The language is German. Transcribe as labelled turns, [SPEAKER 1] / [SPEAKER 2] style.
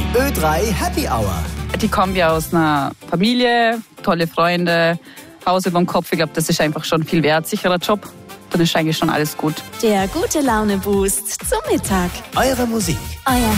[SPEAKER 1] Ö3 Happy Hour.
[SPEAKER 2] Die kommen ja aus einer Familie, tolle Freunde, Haus über dem Kopf. Ich glaube, das ist einfach schon viel wert, sicherer Job. Dann ist eigentlich schon alles gut.
[SPEAKER 3] Der gute Laune-Boost zum Mittag.
[SPEAKER 1] Eure Musik.
[SPEAKER 3] Euer